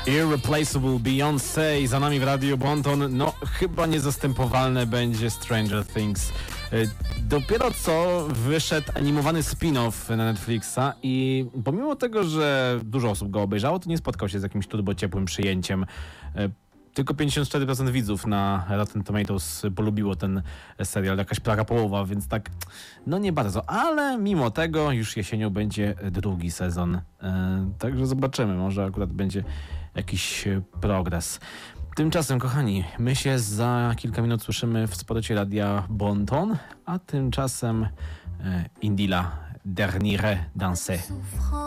Irreplaceable Beyoncé za nami w Radiu Bonton. No, chyba niezastępowalne będzie Stranger Things. Dopiero co wyszedł animowany spin-off na Netflixa i pomimo tego, że dużo osób go obejrzało, to nie spotkał się z jakimś turbo ciepłym przyjęciem. Tylko 54% widzów na Rotten Tomatoes polubiło ten serial, jakaś plaga połowa, więc tak, no nie bardzo. Ale mimo tego już jesienią będzie drugi sezon. Także zobaczymy, może akurat będzie jakiś progres. Tymczasem, kochani, my się za kilka minut słyszymy w spocie Radia Bonton, a tymczasem Indila Dernière Danse.